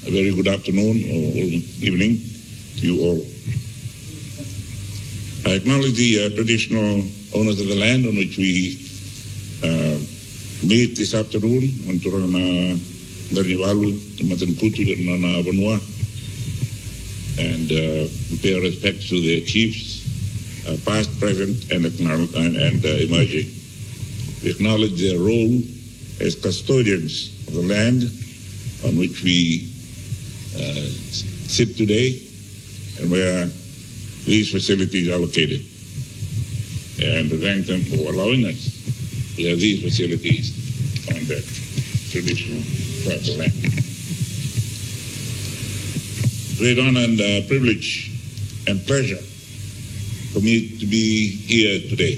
A very good afternoon or evening to you all. I acknowledge the traditional owners of the land on which we meet this afternoon, Manturana Garnivalu, Matankutu, Nana Vanua, and pay respects to their chiefs, past, present, and emerging. We acknowledge their role as custodians of the land on which we sit today and where these facilities are located. And to thank them for allowing us to have these facilities on that traditional tribal land. Great honor and privilege and pleasure for me to be here today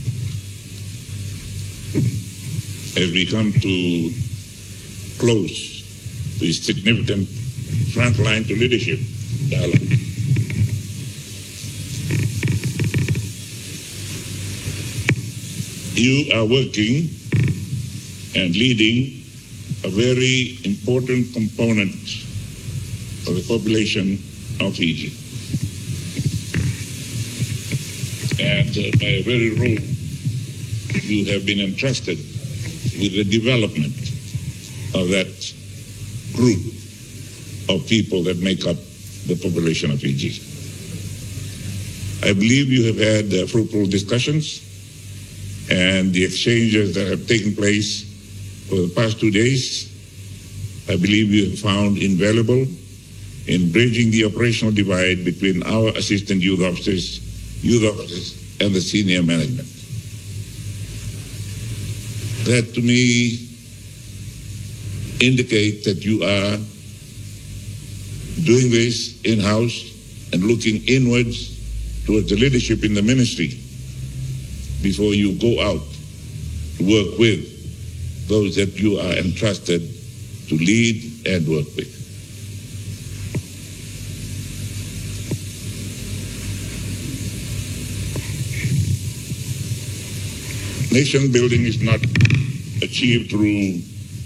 as we come to close this significant frontline to leadership dialogue. You are working and leading a very important component of the population of Fiji. And by a very role, you have been entrusted with the development of that group of people that make up the population of Fiji. I believe you have had fruitful discussions, and the exchanges that have taken place for the past 2 days, I believe you have found invaluable in bridging the operational divide between our assistant youth officers, and the senior management. That to me indicates that you are doing this in-house and looking inwards towards the leadership in the ministry before you go out to work with those that you are entrusted to lead and work with. Nation building is not achieved through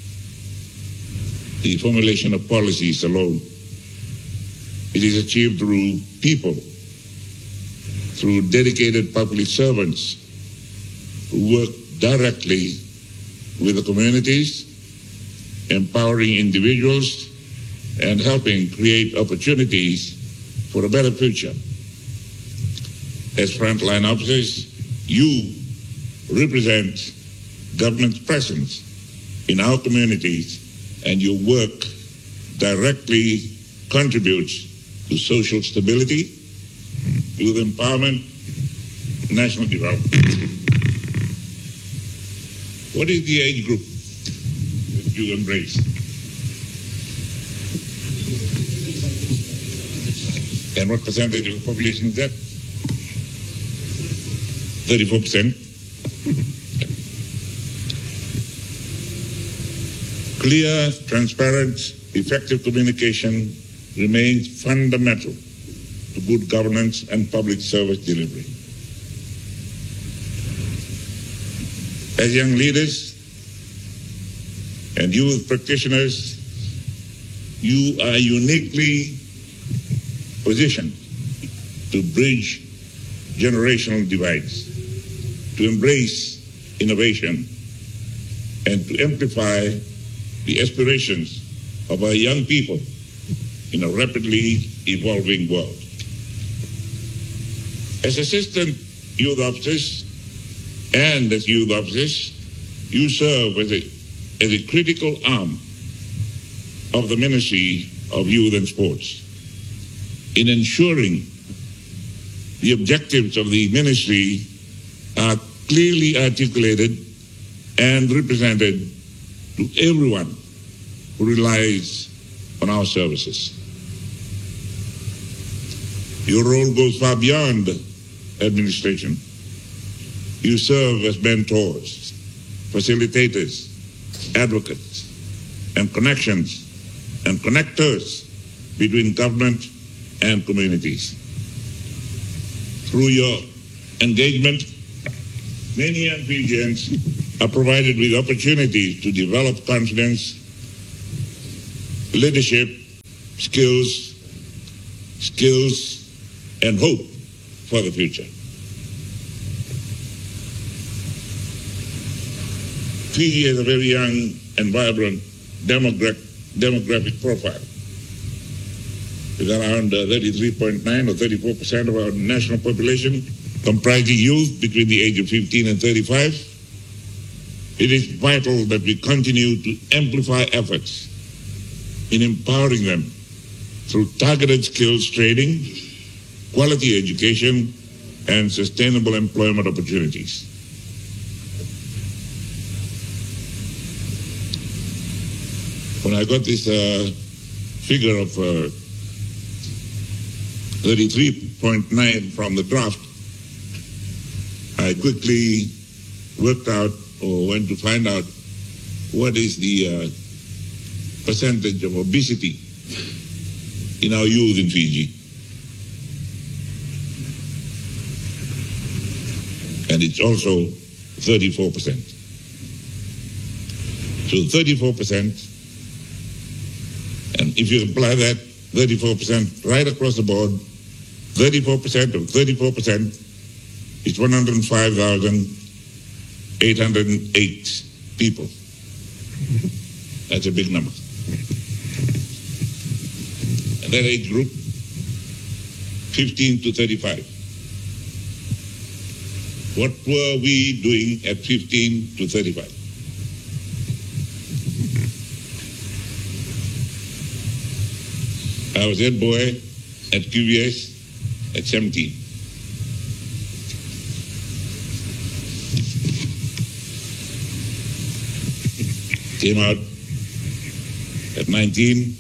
the formulation of policies alone. It is achieved through people, through dedicated public servants who work directly with the communities, empowering individuals and helping create opportunities for a better future. As frontline officers, you represent government's presence in our communities, and your work directly contributes to social stability, youth empowerment, national development. What is the age group that you embrace? And what percentage of the population is that? 34%. Clear, transparent, effective communication remains fundamental to good governance and public service delivery. As young leaders and youth practitioners, you are uniquely positioned to bridge generational divides, to embrace innovation, and to amplify the aspirations of our young people in a rapidly evolving world. As assistant youth officers and as youth officers, you serve as a critical arm of the Ministry of Youth and Sports in ensuring the objectives of the ministry are clearly articulated and represented to everyone who relies on our services. Your role goes far beyond administration. You serve as mentors, facilitators, advocates, and connections and connectors between government and communities. Through your engagement, many young Fijians are provided with opportunities to develop confidence, leadership, skills, and hope for the future. Fiji has a very young and vibrant demographic profile. With around 33.9 or 34% of our national population comprising youth between the age of 15 and 35, it is vital that we continue to amplify efforts in empowering them through targeted skills training, quality education, and sustainable employment opportunities. When I got this figure of 33.9 from the draft, I quickly worked out or went to find out what is the percentage of obesity in our youth in Fiji. And it's also 34%. So 34%, and if you apply that 34% right across the board, 34% of 34% is 105,808 people. That's a big number. And that age group, 15 to 35. What were we doing at 15 to 35? I was head boy at QVS at 17. Came out at 19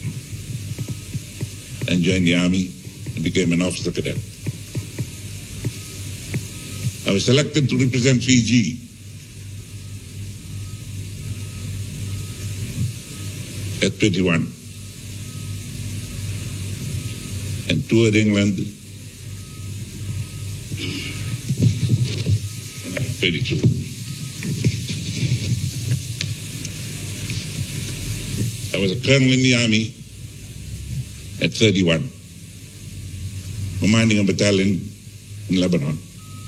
and joined the Army and became an officer cadet. I was selected to represent Fiji at 21 and toured England when I was 32. I was a colonel in the Army at 31, commanding a battalion in Lebanon.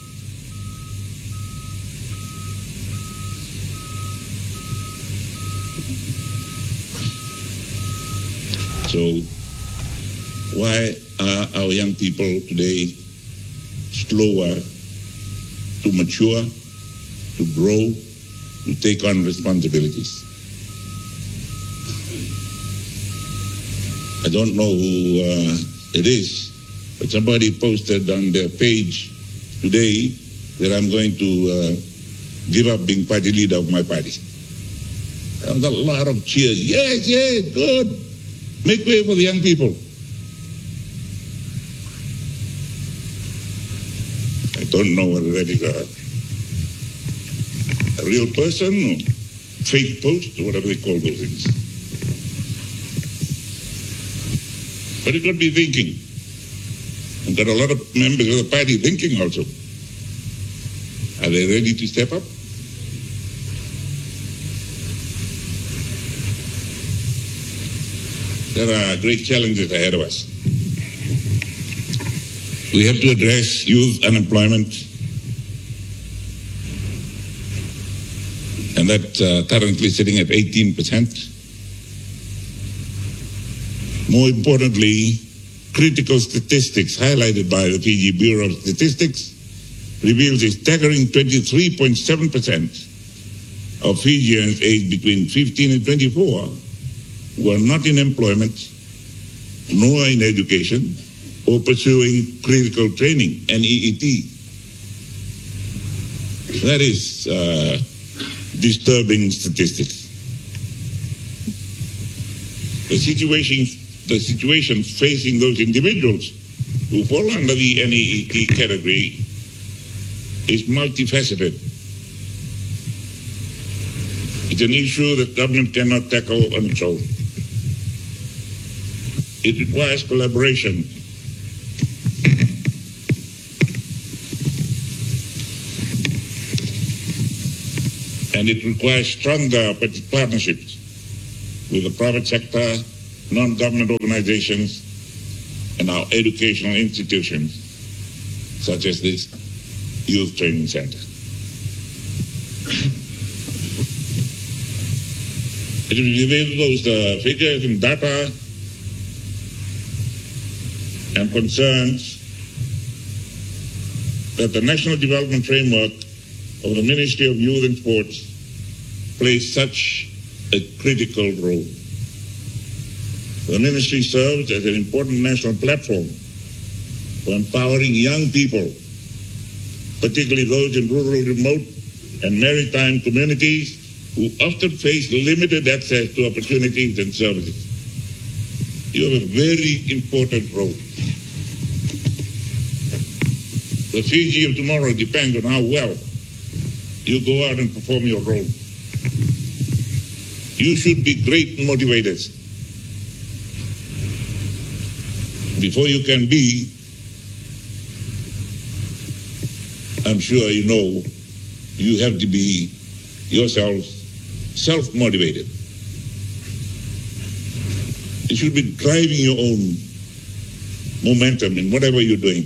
So why are our young people today slower to mature, to grow, to take on responsibilities? I don't know who it is, but somebody posted on their page today that I'm going to give up being party leader of my party. There was a lot of cheers. Yes, yes, good. Make way for the young people. I don't know whether that is a real person or fake post or whatever they call those things. But it got me thinking. And got a lot of members of the party thinking also. Are they ready to step up? There are great challenges ahead of us. We have to address youth unemployment, and that's currently sitting at 18%. More importantly, critical statistics highlighted by the Fiji Bureau of Statistics reveals a staggering 23.7% of Fijians aged between 15 and 24 who are not in employment, nor in education, or pursuing critical training, NEET. That is disturbing statistics. The situation facing those individuals who fall under the NEET category is multifaceted. It's an issue that government cannot tackle on its own. It requires collaboration. And it requires stronger partnerships with the private sector, non-government organizations, and our educational institutions, such as this Youth Training Center. It reveals those figures and data and concerns that the National Development Framework of the Ministry of Youth and Sports plays such a critical role. The ministry serves as an important national platform for empowering young people, particularly those in rural, remote, and maritime communities who often face limited access to opportunities and services. You have a very important role. The Fiji of tomorrow depends on how well you go out and perform your role. You should be great motivators. Before you can be, I'm sure you know, you have to be yourself self-motivated. You should be driving your own momentum in whatever you're doing,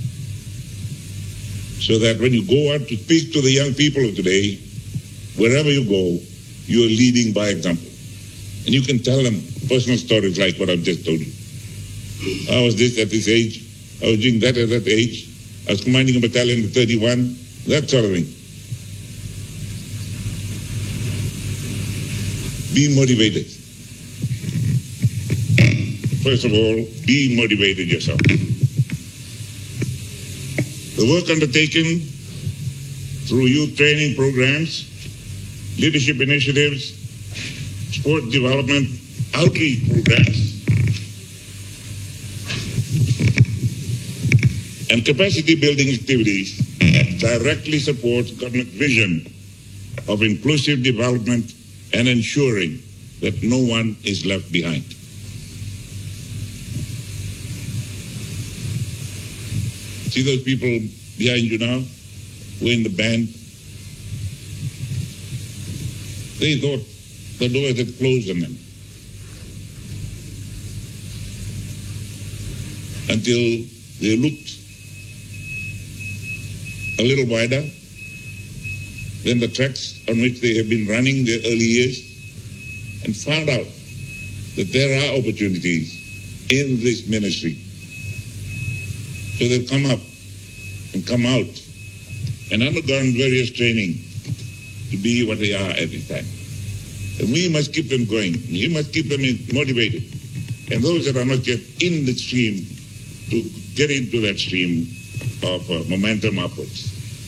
so that when you go out to speak to the young people of today, wherever you go, you are leading by example. And you can tell them personal stories like what I've just told you. I was this at this age, I was doing that at that age, I was commanding a battalion at 31, that sort of thing. Be motivated. First of all, be motivated yourself. The work undertaken through youth training programs, leadership initiatives, sport development, outreach programs, and capacity building activities directly support government vision of inclusive development and ensuring that no one is left behind. See those people behind you now who are in the band? They thought the doors had closed on them until they looked a little wider than the tracks on which they have been running their early years and found out that there are opportunities in this ministry. So they've come up and come out and undergone various training to be what they are at this time. And we must keep them going. We must keep them motivated. And those that are not yet in the stream, to get into that stream of momentum upwards.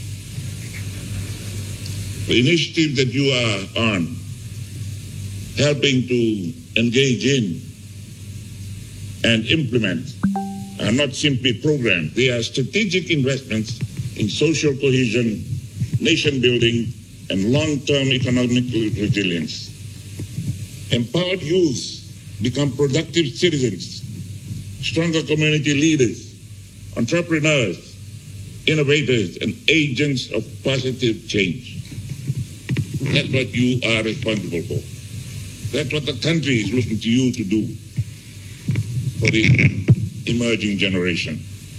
The initiative that you are on, helping to engage in and implement, are not simply programs. They are strategic investments in social cohesion, nation building, and long-term economic resilience. Empowered youth become productive citizens, stronger community leaders, entrepreneurs, innovators, and agents of positive change. That's what you are responsible for. That's what the country is looking to you to do for the emerging generation.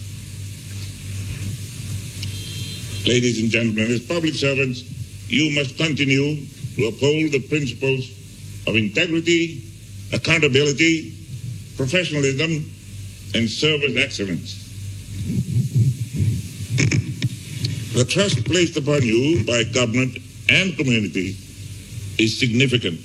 Ladies and gentlemen, as public servants, you must continue to uphold the principles of integrity, accountability, professionalism, and service excellence. The trust placed upon you by government and community is significant,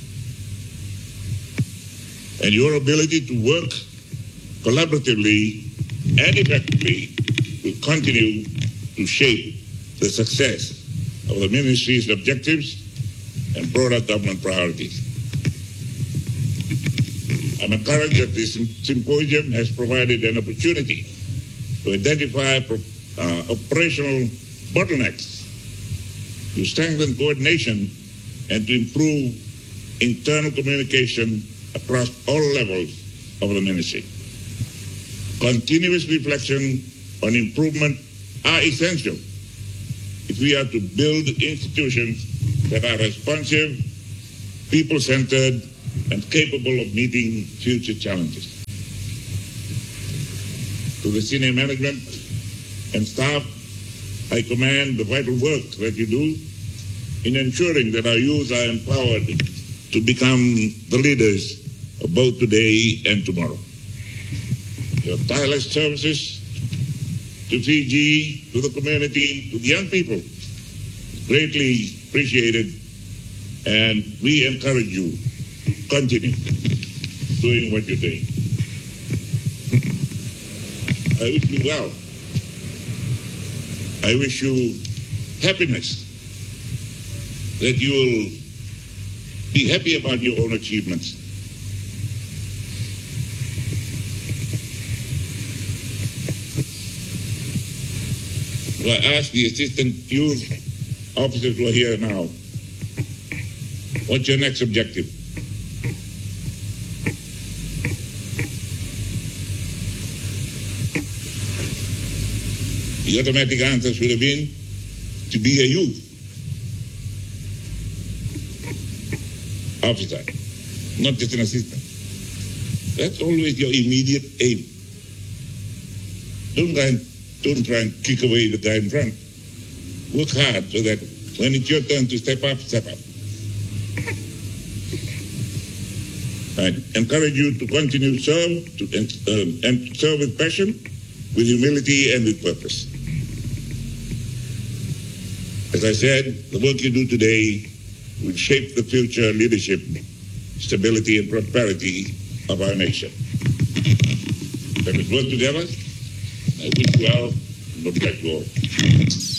and your ability to work collaboratively and effectively will continue to shape the success of the ministry's objectives and broader government priorities. I'm encouraged that this symposium has provided an opportunity to identify operational bottlenecks, to strengthen coordination, and to improve internal communication across all levels of the ministry. Continuous reflection on improvement are essential if we are to build institutions that are responsive, people-centered, and capable of meeting future challenges. To the senior management and staff, I commend the vital work that you do in ensuring that our youth are empowered to become the leaders of both today and tomorrow. Your tireless services to Fiji, to the community, to the young people, greatly appreciated, and we encourage you to continue doing what you're doing. I wish you well. I wish you happiness, that you will be happy about your own achievements. So I ask the assistant youth officers who are here now, what's your next objective? The automatic answer should have been to be a youth officer, not just an assistant. That's always your immediate aim. Don't try and kick away the guy in front. Work hard so that when it's your turn to step up, step up. I encourage you to continue to serve and serve with passion, with humility, and with purpose. As I said, the work you do today will shape the future leadership, stability, and prosperity of our nation. Let us work together. I wish you well, and God bless you all.